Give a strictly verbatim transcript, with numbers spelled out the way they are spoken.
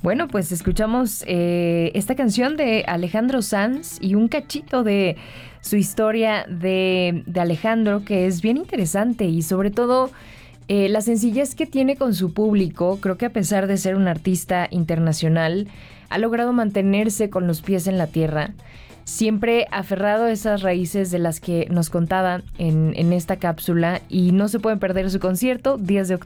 Bueno, pues escuchamos eh, esta canción de Alejandro Sanz y un cachito de su historia de, de Alejandro, que es bien interesante y sobre todo eh, la sencillez que tiene con su público. Creo que a pesar de ser un artista internacional, ha logrado mantenerse con los pies en la tierra, siempre aferrado a esas raíces de las que nos contaba en, en esta cápsula, y no se pueden perder su concierto, diez de octubre.